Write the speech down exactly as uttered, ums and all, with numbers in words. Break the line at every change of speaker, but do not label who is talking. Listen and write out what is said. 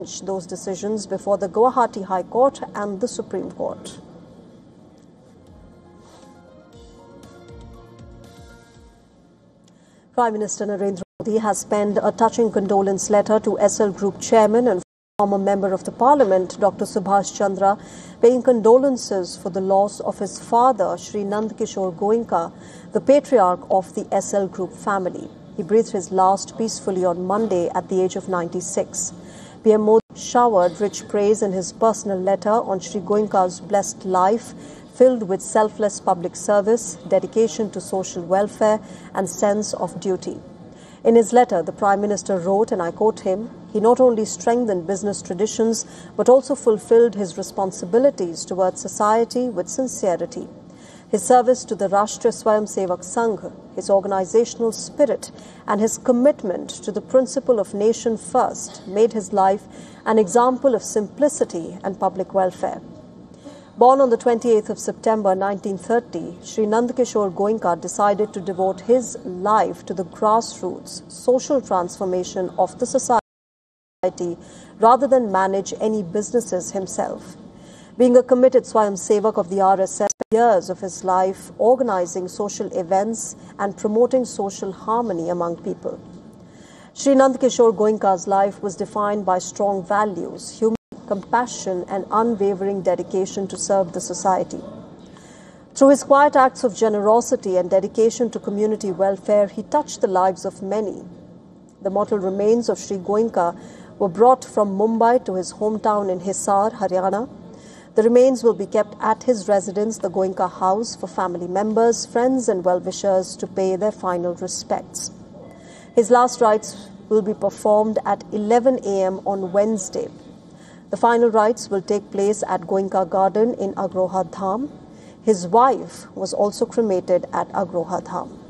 those decisions before the Guwahati High Court and the Supreme Court. Prime Minister Narendra Modi has penned a touching condolence letter to S L Group chairman and former member of the parliament, Doctor Subhash Chandra, paying condolences for the loss of his father, Shri Nandkishore Goenka, the patriarch of the S L Group family. He breathed his last peacefully on Monday at the age of ninety-six. P M Modi showered rich praise in his personal letter on Shri Goenka's blessed life, filled with selfless public service, dedication to social welfare and sense of duty. In his letter, the Prime Minister wrote, and I quote him, he not only strengthened business traditions but also fulfilled his responsibilities towards society with sincerity. His service to the Rashtriya Swayamsevak Sangh, his organizational spirit and his commitment to the principle of nation first made his life an example of simplicity and public welfare. Born on the twenty-eighth of September nineteen thirty, Shri Nandkishore Goenka decided to devote his life to the grassroots social transformation of the society rather than manage any businesses himself. Being a committed Swayamsevak of the R S S, years of his life organizing social events and promoting social harmony among people. Shri Nandkishore Goenka's life was defined by strong values, humility, compassion and unwavering dedication to serve the society. Through his quiet acts of generosity and dedication to community welfare, he touched the lives of many. The mortal remains of Shri Goenka were brought from Mumbai to his hometown in Hisar, Haryana. The remains will be kept at his residence, the Goenka House, for family members, friends and well-wishers to pay their final respects. His last rites will be performed at eleven a m on Wednesday. The final rites will take place at Goenka Garden in Agroha Dham. His wife was also cremated at Agroha Dham.